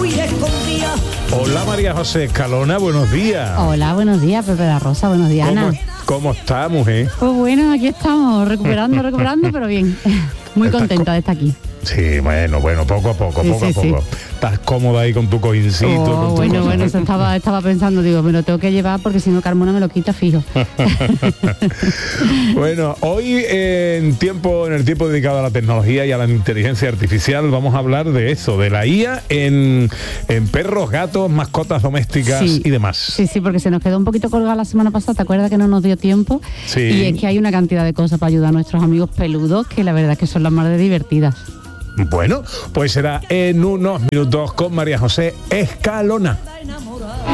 Hola María José Escalona, buenos días. Hola, buenos días, Pepe da Rosa, buenos días, Ana. ¿Cómo está, mujer? Pues bueno, aquí estamos, recuperando, pero bien. Muy contenta de estar aquí. Sí, bueno, poco a poco. Estás cómoda ahí con tu cojincito. Bueno, eso estaba pensando, digo, me lo tengo que llevar porque si no Carmona me lo quita fijo. Bueno, hoy en el tiempo dedicado a la tecnología y a la inteligencia artificial vamos a hablar de eso, de la IA en perros, gatos, mascotas domésticas y demás. Sí, porque se nos quedó un poquito colgada la semana pasada, ¿te acuerdas que no nos dio tiempo? Sí. Y es que hay una cantidad de cosas para ayudar a nuestros amigos peludos que la verdad es que son las más de divertidas. Bueno, pues será en unos minutos con María José Escalona.